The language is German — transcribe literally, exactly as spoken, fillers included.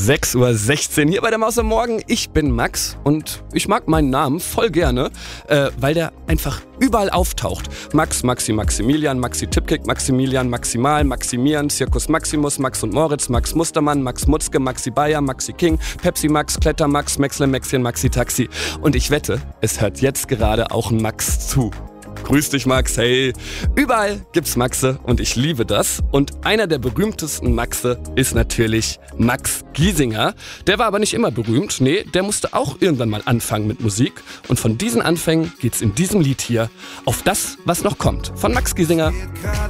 sechs Uhr sechzehn hier bei der Maus am Morgen. Ich bin Max und ich mag meinen Namen voll gerne, äh, weil der einfach überall auftaucht. Max, Maxi, Maximilian, Maxi Tipkick, Maximilian, Maximal, Maximian, Circus Maximus, Max und Moritz, Max Mustermann, Max Mutzke, Maxi Bayer, Maxi King, Pepsi Max, Kletter Max, Maxle Maxchen, Maxi Taxi. Und ich wette, es hört jetzt gerade auch ein Max zu. Grüß dich, Max, hey. Überall gibt's Maxe und ich liebe das. Und einer der berühmtesten Maxe ist natürlich Max Giesinger. Der war aber nicht immer berühmt. Nee, der musste auch irgendwann mal anfangen mit Musik. Und von diesen Anfängen geht's in diesem Lied hier auf das, was noch kommt. Von Max Giesinger.